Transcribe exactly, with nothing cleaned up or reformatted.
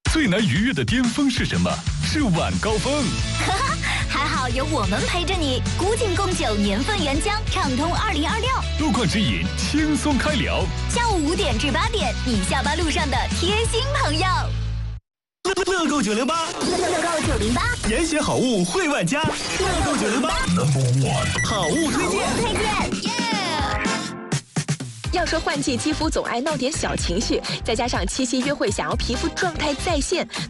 最难逾越的巅峰是什么？是晚高峰。 哈哈，还好有我们陪着你。古井贡酒年份原浆，畅通二零二六。 路况指引，轻松开聊。 下午五点至八点，你下班路上的贴心朋友。 乐购九零八， 乐购九零八， 严选好物惠万家。乐购九零八 ，Number One， 好物推荐。 推荐，耶！ 要说换季肌肤总爱闹点小情绪，再加上七夕约会想要皮肤状态在线。